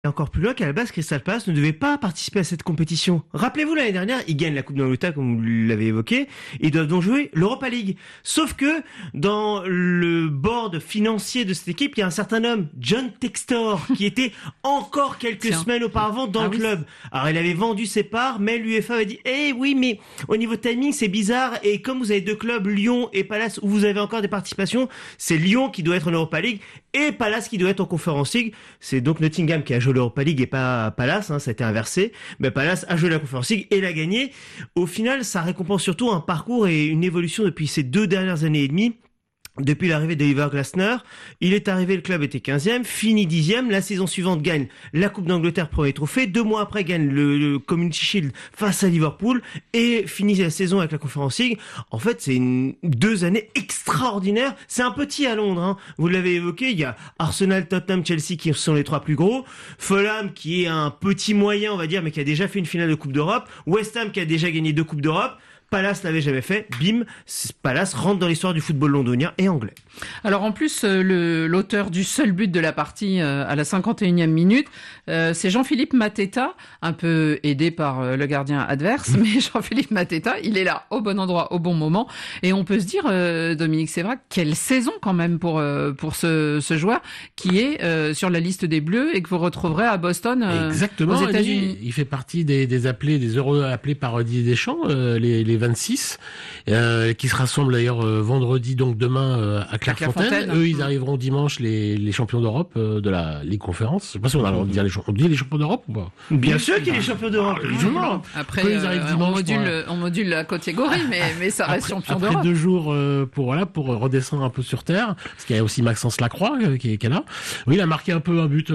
Et encore plus loin qu'à la base, Crystal Palace ne devait pas participer à cette compétition. Rappelez-vous, l'année dernière, ils gagnent la Coupe d'Angleterre, comme vous l'avez évoqué, et ils doivent donc jouer l'Europa League. Sauf que, dans le board financier de cette équipe, il y a un certain homme, John Textor, qui était encore quelques semaines auparavant dans le club. Alors, il avait vendu ses parts, mais l'UEFA avait dit, oui, mais au niveau timing, c'est bizarre, et comme vous avez deux clubs, Lyon et Palace, où vous avez encore des participations, c'est Lyon qui doit être en Europa League, et Palace qui doit être en Conference League. C'est donc Nottingham qui a joué l'Europa League et pas Palace, ça a été inversé. Mais Palace a joué la Conference League et l'a gagné. Au final, ça récompense surtout un parcours et une évolution depuis ces 2 dernières années et demie. Depuis l'arrivée d'Oliver Glasner, il est arrivé, le club était 15e, fini 10e, la saison suivante gagne la Coupe d'Angleterre, premier trophée, 2 mois après gagne le Community Shield face à Liverpool et finit la saison avec la Conference League. En fait, c'est 2 années extraordinaires. C'est un petit à Londres, hein. Vous l'avez évoqué, il y a Arsenal, Tottenham, Chelsea qui sont les 3 plus gros, Fulham qui est un petit moyen, on va dire, mais qui a déjà fait une finale de Coupe d'Europe, West Ham qui a déjà gagné 2 Coupes d'Europe, Palace l'avait jamais fait, bim, Palace rentre dans l'histoire du football londonien et anglais. Alors en plus, l'auteur du seul but de la partie à la 51e minute, c'est Jean-Philippe Mateta, un peu aidé par le gardien adverse, mais Jean-Philippe Mateta, il est là au bon endroit, au bon moment, et on peut se dire, Dominique Sévrac, quelle saison quand même pour ce joueur qui est sur la liste des Bleus et que vous retrouverez à Boston, exactement, aux États-Unis. Il fait partie des appelés, des heureux appelés par Didier Deschamps, les 26, qui se rassemblent d'ailleurs vendredi, donc demain à Clairefontaine. Eux, ils arriveront dimanche, les champions d'Europe de la Ligue Conférence. Je sais pas si on a le droit de dire on dit les champions d'Europe ou pas? Bien sûr qu'il y a les champions d'Europe. Après, ils arrivent dimanche, on module la catégorie, mais ça reste champion d'Europe. Après 2 jours pour redescendre un peu sur terre, parce qu'il y a aussi Maxence Lacroix qui est là. Oui, il a marqué un peu un but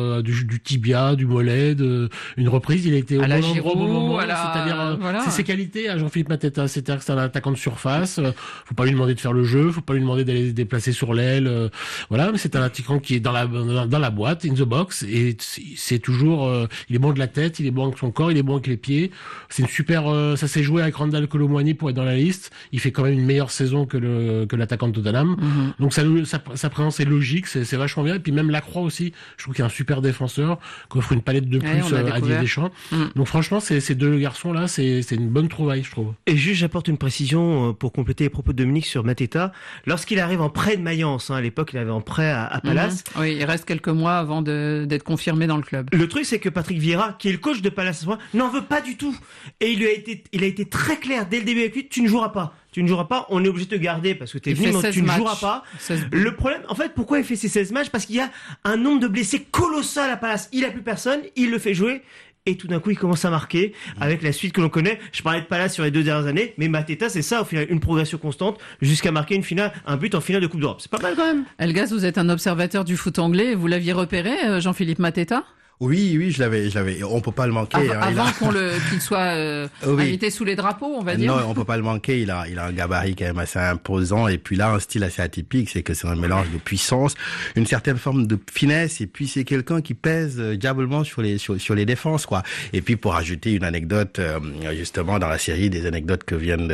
du tibia, du mollet, une reprise. Il a été au bon endroit, au bon moment. C'est-à-dire, c'est ses qualités à Jean-Philippe Mateta. C'est-à-dire que c'est un attaquant de surface. Faut pas lui demander de faire le jeu. Faut pas lui demander d'aller se déplacer sur l'aile. Voilà, mais c'est un attaquant qui est dans la boîte, in the box, et c'est toujours, il est bon de la tête, il est bon avec son corps, il est bon avec les pieds. C'est une super, ça s'est joué avec Randall Kolo Muani pour être dans la liste. Il fait quand même une meilleure saison que l'attaquant de Tottenham. Donc sa présence est logique, c'est vachement bien. Et puis même Lacroix aussi, je trouve qu'il y a un super défenseur, qui offre une palette de plus à Didier Deschamps. Donc franchement, ces 2 garçons là, c'est une bonne trouvaille, je trouve. Et juste, j'apporte une précision pour compléter les propos de Dominique sur Mateta. Lorsqu'il arrive en prêt de Mayence, à l'époque, il avait en prêt à Palace. Oui, il reste quelques mois avant d'être confirmé dans le club. Le truc, c'est que Patrick Vieira, qui est le coach de Palace, n'en veut pas du tout. Et il a été très clair dès le début avec lui, tu ne joueras pas. On est obligé de te garder parce que t'es venu, mais tu ne joueras pas. Le problème, en fait, pourquoi il fait ces 16 matchs? Parce qu'il y a un nombre de blessés colossal à Palace. Il a plus personne, il le fait jouer. Et tout d'un coup, il commence à marquer avec la suite que l'on connaît. Je parlais de Palace sur les 2 dernières années, mais Mateta, c'est ça, au final, une progression constante jusqu'à marquer un but en finale de Coupe d'Europe. C'est pas mal quand même. Elgas, vous êtes un observateur du foot anglais. Vous l'aviez repéré, Jean-Philippe Mateta? Oui, je l'avais. On peut pas le manquer. Avant qu'il soit invité sous les drapeaux, on va dire. Non, on peut pas le manquer. Il a un gabarit quand même assez imposant, et puis là, un style assez atypique, c'est que c'est un mélange de puissance, une certaine forme de finesse, et puis c'est quelqu'un qui pèse diablement sur les défenses, quoi. Et puis pour ajouter une anecdote, justement dans la série des anecdotes que vient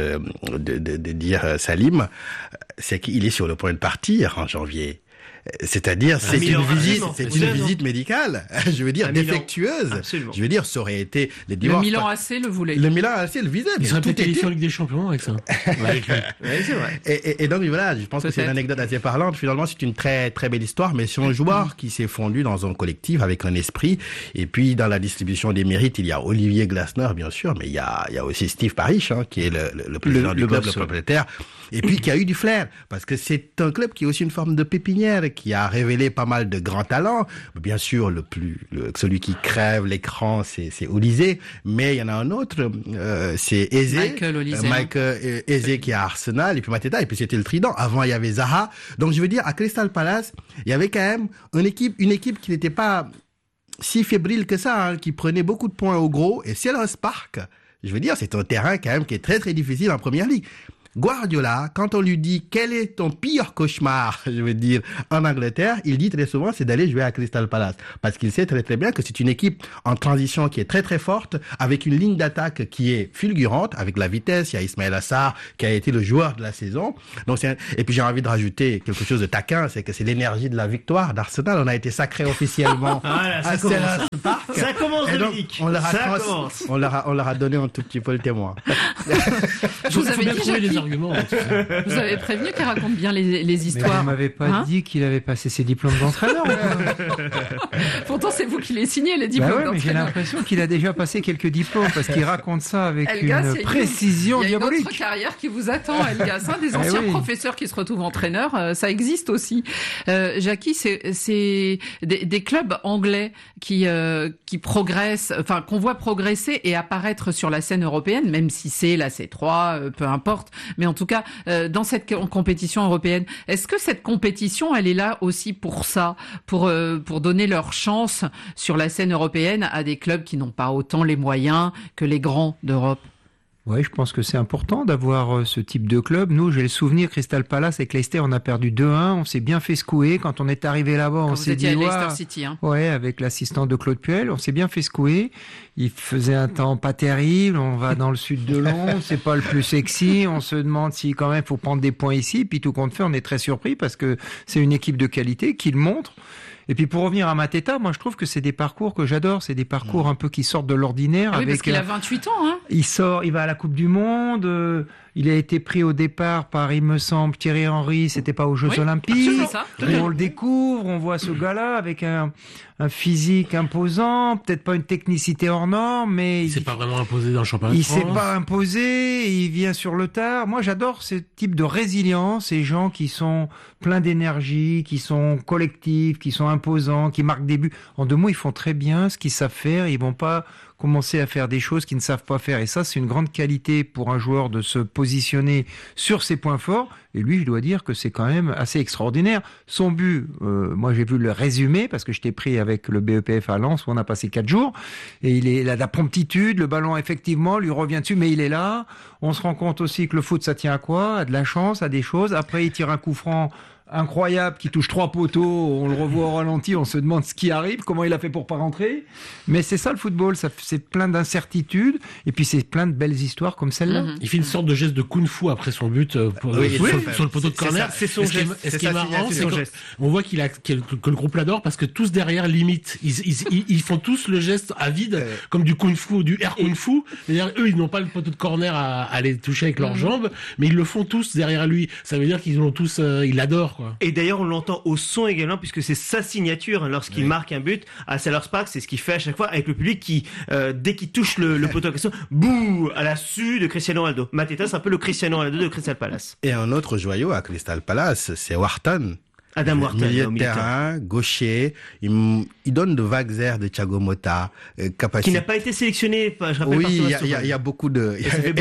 de dire Salim, c'est qu'il est sur le point de partir en janvier. C'est-à-dire, c'est une visite médicale, je veux dire, défectueuse. Absolument. Je veux dire, ça aurait été le Milan AC le voulait. Le Milan AC le visait. Il serait peut-être qualifié en Ligue des Champions avec ça. Ouais, c'est vrai. Et donc, voilà, je pense que c'est une anecdote assez parlante. Finalement, c'est une très, très belle histoire, mais c'est un joueur qui s'est fondu dans un collectif avec un esprit. Et puis, dans la distribution des mérites, il y a Olivier Glasner, bien sûr, mais il y a aussi Steve Parish, qui est le président du club, le propriétaire. Et puis, qui a eu du flair. Parce que c'est un club qui est aussi une forme de pépinière, qui a révélé pas mal de grands talents. Bien sûr, celui qui crève l'écran, c'est Olysée, mais il y en a un autre, c'est Eze. Michael Eze qui est à Arsenal, et puis Mateta, et puis c'était le trident. Avant, il y avait Zaha. Donc, je veux dire, à Crystal Palace, il y avait quand même une équipe qui n'était pas si fébrile que ça, qui prenait beaucoup de points au gros, et Selhurst Park, je veux dire, c'est un terrain quand même qui est très très difficile en première ligue. Guardiola, quand on lui dit quel est ton pire cauchemar, je veux dire, en Angleterre, il dit très souvent c'est d'aller jouer à Crystal Palace. Parce qu'il sait très très bien que c'est une équipe en transition qui est très très forte, avec une ligne d'attaque qui est fulgurante, avec la vitesse. Il y a Ismaël Assar qui a été le joueur de la saison. Donc et puis j'ai envie de rajouter quelque chose de taquin, c'est que c'est l'énergie de la victoire d'Arsenal. On a été sacré officiellement à Selhurst Park. Ça commence, Dominique. On leur a donné un tout petit peu le témoin. Je vous avais dit, Jackie, vous avez prévenu qu'il raconte bien les histoires. Mais vous m'avez pas dit qu'il avait passé ses diplômes d'entraîneur. Pourtant, c'est vous qui les signez, les diplômes d'entraîneur. Mais j'ai l'impression qu'il a déjà passé quelques diplômes parce qu'il raconte ça avec une précision diabolique. Il y a une autre carrière qui vous attend, Elgas. Des anciens professeurs qui se retrouvent entraîneurs, ça existe aussi. Jackie, c'est des clubs anglais qui progressent, enfin qu'on voit progresser et apparaître sur la scène européenne, même si c'est la C3, peu importe. Mais en tout cas, dans cette compétition européenne, est-ce que cette compétition, elle est là aussi pour ça, pour donner leur chance sur la scène européenne à des clubs qui n'ont pas autant les moyens que les grands d'Europe? Oui, je pense que c'est important d'avoir ce type de club. Nous, j'ai le souvenir, Crystal Palace avec Leicester, on a perdu 2-1, on s'est bien fait secouer. Quand on est arrivé là-bas, on s'est dit... Leicester City, hein. Ouais, avec l'assistant de Claude Puel, on s'est bien fait secouer. Il faisait un temps pas terrible, on va dans le sud de Londres, c'est pas le plus sexy, on se demande si quand même faut prendre des points ici, puis tout compte fait, on est très surpris parce que c'est une équipe de qualité qui le montre. Et puis pour revenir à Mateta, moi je trouve que c'est des parcours que j'adore, c'est des parcours un peu qui sortent de l'ordinaire. Oui, parce qu'il a 28 ans, hein. Il va à la Coupe du Monde, il a été pris au départ par, il me semble, Thierry Henry, c'était pas aux Jeux Olympiques. Ça. On le découvre, on voit ce gars-là avec un physique imposant, peut-être pas une technicité hors norme, mais... Il s'est pas vraiment imposé dans le championnat de France. Il s'est pas imposé, il vient sur le tard. Moi, j'adore ce type de résilience, ces gens qui sont pleins d'énergie, qui sont collectifs, qui sont imposants, qui marquent des buts. En 2 mots, ils font très bien ce qu'ils savent faire, ils vont pas commencer à faire des choses qu'ils ne savent pas faire. Et ça, c'est une grande qualité pour un joueur de se positionner sur ses points forts. Et lui, je dois dire que c'est quand même assez extraordinaire. Son but, moi j'ai vu le résumé, parce que j'étais pris avec le BEPF à Lens, où on a passé 4 jours. Et il a de la promptitude, le ballon effectivement lui revient dessus, mais il est là. On se rend compte aussi que le foot, ça tient à quoi? À de la chance, à des choses. Après, il tire un coup franc incroyable qui touche 3 poteaux, on le revoit au ralenti, on se demande ce qui arrive, comment il a fait pour pas rentrer. Mais c'est ça le football, c'est plein d'incertitudes et puis c'est plein de belles histours comme celle-là. Il fait une sorte de geste de kung-fu après son but sur le poteau de corner. C'est son geste. Ce qui est marrant, c'est qu'on voit que le groupe l'adore parce que tous derrière l'imitent. Ils font tous le geste à vide, comme du kung-fu, du air kung-fu. C'est-à-dire, eux, ils n'ont pas le poteau de corner à aller toucher avec leurs jambes, mais ils le font tous derrière lui. Ça veut dire qu'ils l'ont tous, ils l'adorent. Et d'ailleurs, on l'entend au son également, puisque c'est sa signature lorsqu'il marque un but à Selhurst Park. C'est ce qu'il fait à chaque fois avec le public qui, dès qu'il touche le poteau en question, bouh, à la su de Cristiano Ronaldo. Mateta, c'est un peu le Cristiano Ronaldo de Crystal Palace. Et un autre joyau à Crystal Palace, c'est Wharton. Adam Wharton, milieu de terrain, gaucher, il donne de vagues airs de Thiago Motta, capacité. Qui n'a pas été sélectionné, je rappelle. Oui, il y a beaucoup de,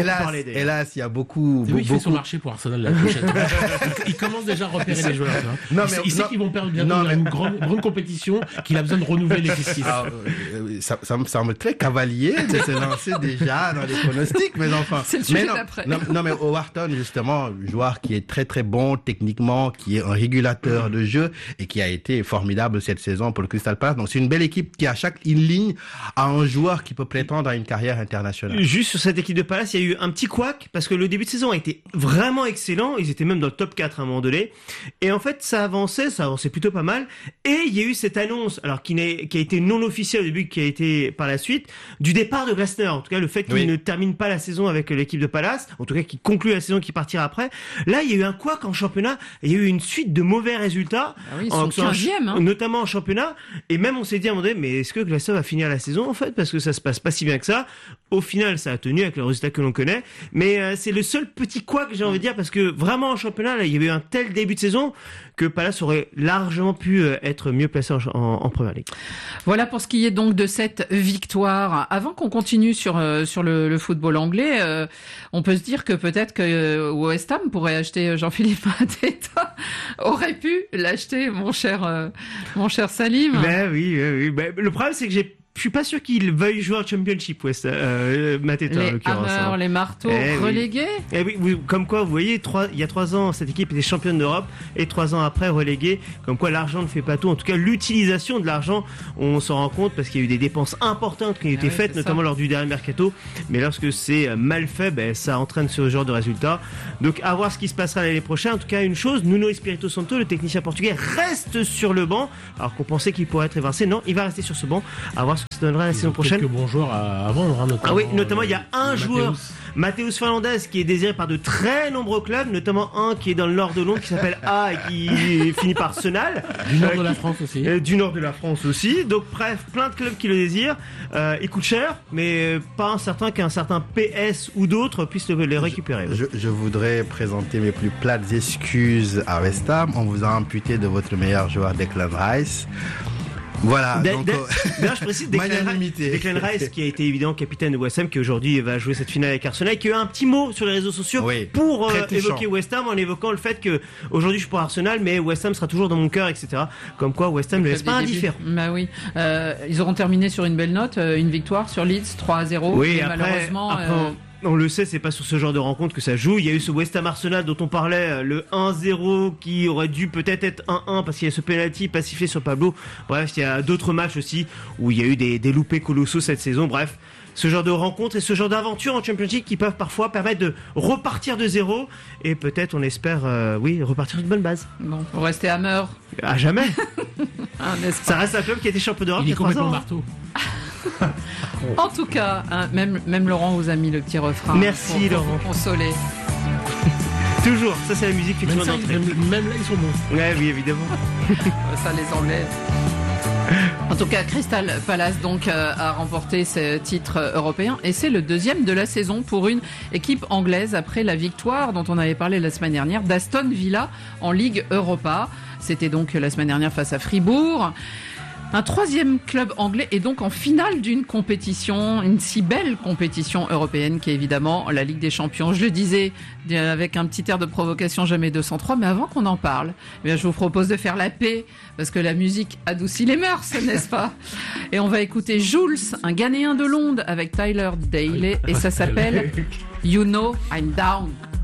hélas, il y a beaucoup. Il fait son marché pour Arsenal la prochaine. Il commence déjà à repérer les joueurs. Non, mais il sait qu'ils vont perdre bientôt une grande compétition, qu'il a besoin de renouveler l'effectif. Ça me semble très cavalier de se lancer déjà dans les pronostics, mais enfin. C'est le sujet d'après. Non, mais Wharton, justement, joueur qui est très très bon techniquement, qui est un régulateur de jeu et qui a été formidable cette saison pour le Crystal Palace. Donc c'est une belle équipe qui à chaque ligne a un joueur qui peut prétendre à une carrière internationale. Juste sur cette équipe de Palace, il y a eu un petit couac parce que le début de saison a été vraiment excellent. Ils étaient même dans le top 4 à un moment donné. Et en fait, ça avançait plutôt pas mal. Et il y a eu cette annonce, alors qui a été non officielle au début, qui a été par la suite, du départ de Glasner. En tout cas, le fait qu'il ne termine pas la saison avec l'équipe de Palace, en tout cas qu'il conclut la saison, qu'il partira après. Là, il y a eu un couac en championnat. Il y a eu une suite de mauvais résultats. Ils sont 15e, notamment en championnat, et même on s'est dit à un moment donné, mais est-ce que Glasner va finir la saison en fait, parce que ça se passe pas si bien que ça. Au final, ça a tenu avec le résultat que l'on connaît, mais c'est le seul petit couac, j'ai envie de dire, parce que vraiment en championnat, là, il y avait eu un tel début de saison que Palace aurait largement pu être mieux placé en Première Ligue. Voilà pour ce qui est donc de cette victoire. Avant qu'on continue sur le football anglais, on peut se dire que peut-être que West Ham pourrait acheter Jean-Philippe Mateta, aurait pu l'acheter, mon cher Salim. Ben oui. Ben, le problème, c'est que j'ai je suis pas sûr qu'il veuille jouer en Championship, Mateta, en l'occurrence. Les hammers, les marteaux, relégués. Eh oui, comme quoi, vous voyez, il y a 3 ans, cette équipe était championne d'Europe, et 3 ans après, reléguée. Comme quoi, l'argent ne fait pas tout. En tout cas, l'utilisation de l'argent, on s'en rend compte parce qu'il y a eu des dépenses importantes qui ont été faites, notamment lors du dernier mercato. Mais lorsque c'est mal fait, ça entraîne ce genre de résultats. Donc, à voir ce qui se passera l'année prochaine. En tout cas, une chose, Nuno Espirito Santo, le technicien portugais, reste sur le banc. Alors qu'on pensait qu'il pourrait être évincé. Non, il va rester sur ce banc. À voir ce que ça donnera la saison prochaine. Quelques bons joueurs à vendre, notamment il y a un joueur, Matheus Fernandes, qui est désiré par de très nombreux clubs, notamment un qui est dans le nord de Londres, qui s'appelle A et qui finit par Arsenal. Du nord de la France aussi. Du nord de la France aussi. Donc bref, plein de clubs qui le désirent. Il coûte cher, mais pas certain qu'un certain PS ou d'autres puissent les récupérer. Je voudrais présenter mes plus plates excuses à West Ham. On vous a amputé de votre meilleur joueur, Declan Rice. Voilà. D'ailleurs, je précise Declan Rice, qui a été évidemment capitaine de West Ham, qui aujourd'hui va jouer cette finale avec Arsenal, qui a eu un petit mot sur les réseaux sociaux pour évoquer West Ham, en évoquant le fait que aujourd'hui je suis pour Arsenal, mais West Ham sera toujours dans mon cœur, etc. Comme quoi West Ham ne laisse pas indifférent. Bah oui. Ils auront terminé sur une belle note, une victoire sur Leeds 3-0. Oui, après, malheureusement. On le sait, c'est pas sur ce genre de rencontre que ça joue. Il y a eu ce West Ham Arsenal dont on parlait, le 1-0 qui aurait dû peut-être être 1-1 parce qu'il y a ce penalty pas sifflé sur Pablo. Bref, il y a d'autres matchs aussi où il y a eu des loupés colossaux cette saison. Bref, ce genre de rencontres et ce genre d'aventures en Championship qui peuvent parfois permettre de repartir de zéro et peut-être, on espère, repartir d'une bonne base. Bon, pour rester hammer. À jamais. Ça reste un club qui a été champion d'Europe il y a 3 ans. Marteau. En tout cas, même Laurent vous a mis le petit refrain. Merci Laurent. Pour consoler. Toujours, ça c'est la musique effectivement d'entrée. Même là ils sont bons. Ouais, oui évidemment. Ça les enlève. En tout cas, Crystal Palace donc a remporté ce titre européen et c'est le 2e de la saison pour une équipe anglaise après la victoire dont on avait parlé la semaine dernière d'Aston Villa en Ligue Europa. C'était donc la semaine dernière face à Fribourg. Un 3e club anglais est donc en finale d'une compétition, une si belle compétition européenne qui est évidemment la Ligue des Champions. Je le disais avec un petit air de provocation, jamais 203, mais avant qu'on en parle, je vous propose de faire la paix parce que la musique adoucit les mœurs, n'est-ce pas? Et on va écouter Jules, un Ghanéen de Londres avec Tyler Daley et ça s'appelle You Know I'm Down.